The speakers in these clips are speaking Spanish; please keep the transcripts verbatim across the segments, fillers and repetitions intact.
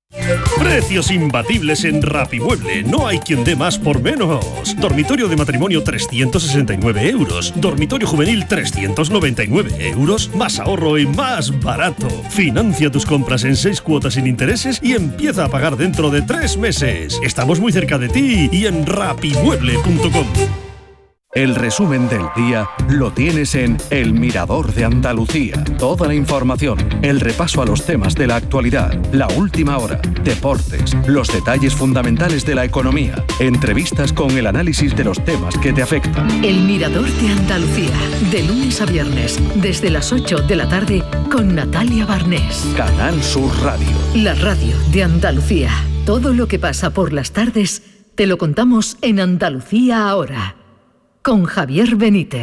Precios imbatibles en Rapimueble. No hay quien dé más por menos. Dormitorio de matrimonio trescientos sesenta y nueve euros. Dormitorio juvenil trescientos noventa y nueve euros. Más ahorro y más barato. Financia tus compras en seis cuotas sin intereses y empieza a pagar dentro de tres meses. Estamos muy cerca de ti y en rapimueble punto com. El resumen del día lo tienes en El Mirador de Andalucía. Toda la información, el repaso a los temas de la actualidad, la última hora, deportes, los detalles fundamentales de la economía, entrevistas con el análisis de los temas que te afectan. El Mirador de Andalucía, de lunes a viernes, desde las ocho de la tarde, con Natalia Barnés. Canal Sur Radio. La radio de Andalucía. Todo lo que pasa por las tardes, te lo contamos en Andalucía Ahora. Con Javier Benítez.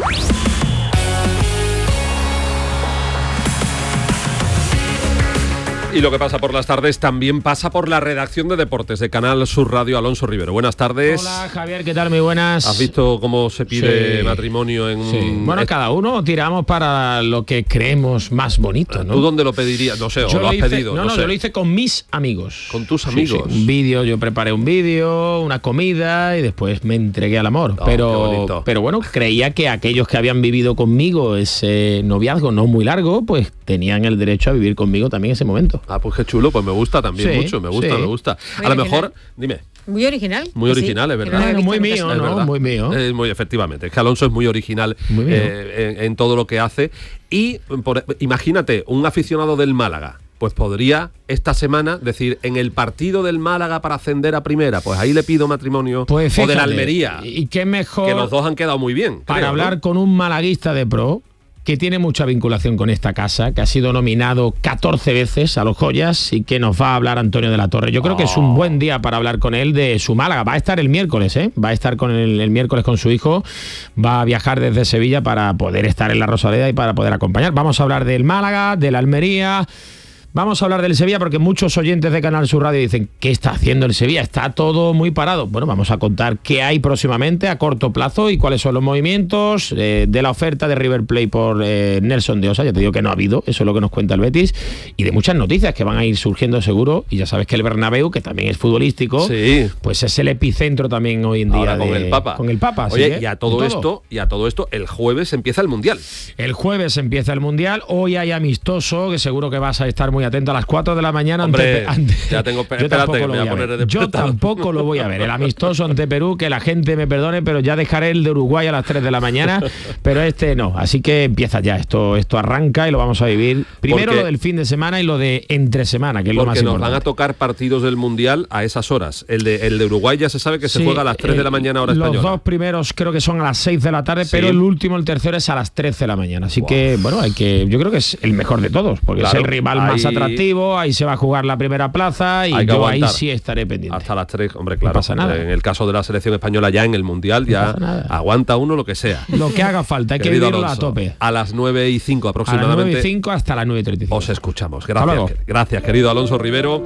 Y lo que pasa por las tardes también pasa por la redacción de deportes de Canal Sur Radio. Alonso Rivero, buenas tardes. Hola Javier, ¿qué tal? Muy buenas. ¿Has visto cómo se pide sí. matrimonio en...? Sí. Bueno, es... cada uno tiramos para lo que creemos más bonito, ¿no? ¿Tú dónde lo pedirías? No sé, o yo lo, lo has hice, pedido. No, no, no, sé. yo lo hice con mis amigos. ¿Con tus amigos? Sí, sí. Un vídeo, yo preparé un vídeo, una comida y después me entregué al amor. Oh, pero, pero bueno, creía que aquellos que habían vivido conmigo ese noviazgo no muy largo, pues tenían el derecho a vivir conmigo también ese momento. Ah, pues qué chulo, pues me gusta también Sí, mucho, me gusta, sí. me gusta. Muy a lo original. mejor, dime. Muy original. Muy Sí, original, es que verdad. no lo he visto Muy nunca mío, así. ¿no? Es verdad. Muy mío. Es muy, efectivamente, es que Alonso es muy original Muy mío. eh, en, en todo lo que hace. Y por, imagínate, un aficionado del Málaga, pues podría esta semana decir, en el partido del Málaga para ascender a primera, pues ahí le pido matrimonio. Pues o fíjate, de la Almería, y qué mejor que los dos han quedado muy bien. para creo, hablar ¿no? con un malaguista de pro que tiene mucha vinculación con esta casa, que ha sido nominado catorce veces a los Joyas y que nos va a hablar Antonio de la Torre. Yo creo Oh. que es un buen día para hablar con él de su Málaga. Va a estar el miércoles, ¿eh? Va a estar con el, el miércoles con su hijo. Va a viajar desde Sevilla para poder estar en la Rosaleda y para poder acompañar. Vamos a hablar del Málaga, de la Almería. Vamos a hablar del Sevilla porque muchos oyentes de Canal Sur Radio dicen, ¿qué está haciendo el Sevilla? Está todo muy parado. Bueno, vamos a contar qué hay próximamente a corto plazo y cuáles son los movimientos eh, de la oferta de River Plate por eh, Nelson de Osa. Ya te digo que no ha habido, eso es lo que nos cuenta el Betis. Y de muchas noticias que van a ir surgiendo seguro. Y ya sabes que el Bernabéu, que también es futbolístico, Sí. pues es el epicentro también hoy en día. Ahora con de- el Papa. Con el Papa, Oye, sí, ¿eh? y a todo, De esto, y a todo esto, el jueves empieza el Mundial. El jueves empieza el Mundial, hoy hay amistoso, que seguro que vas a estar muy atento a las cuatro de la mañana. Hombre, ante, ante, ya tengo- yo espérate, tampoco que lo me voy a voy a poner ver. de Yo despertador. tampoco lo voy a ver. El amistoso ante Perú, que la gente me perdone, pero ya dejaré el de Uruguay a las tres de la mañana, pero este no. Así que empieza ya, esto esto arranca y lo vamos a vivir. Primero Porque- lo del fin de semana y lo de entre semana, que es lo más Porque nos importante. van a tocar partidos del Mundial a esas horas. El de, el de Uruguay ya se sabe que se Sí, juega a las tres de la eh, mañana hora los española. dos primeros creo que son a las seis de la tarde, Sí. pero el último, el tercero, es a las trece de la mañana. Así Wow. que, bueno, hay que, yo creo que es el mejor de todos, porque Claro, es el rival más ahí- atractivo, ahí se va a jugar la primera plaza y Hay que yo ahí aguantar. sí estaré pendiente. Hasta las tres, hombre, claro. pasa nada. En el caso de la selección española ya en el Mundial ya pasa nada. aguanta uno lo que sea. Lo que haga falta, hay que Querido vivirlo a Alonso, tope. A las nueve y cinco A las aproximadamente nueve y cinco hasta las nueve y treinta y cinco. os escuchamos. Hasta Gracias, luego. que- gracias, querido Alonso Rivero.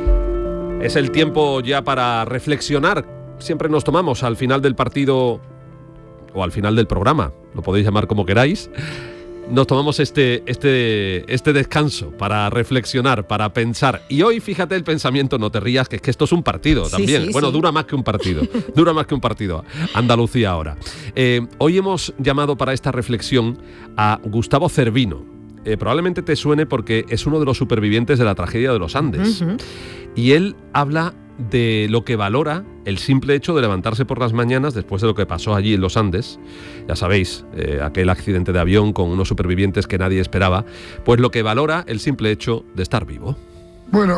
Es el tiempo ya para reflexionar. Siempre nos tomamos al final del partido o al final del programa, lo podéis llamar como queráis. Nos tomamos este, este, este descanso para reflexionar, para pensar. Y hoy, fíjate el pensamiento, no te rías, que es que esto es un partido Sí, también. sí, bueno, sí. dura más que un partido. Dura más que un partido. Andalucía ahora. Eh, hoy hemos llamado para esta reflexión a Gustavo Cervino. Eh, probablemente te suene porque es uno de los supervivientes de la tragedia de los Andes. Ujú. Y él habla de lo que valora el simple hecho de levantarse por las mañanas después de lo que pasó allí en los Andes. Ya sabéis, eh, aquel accidente de avión con unos supervivientes que nadie esperaba. Pues lo que valora el simple hecho de estar vivo. Bueno,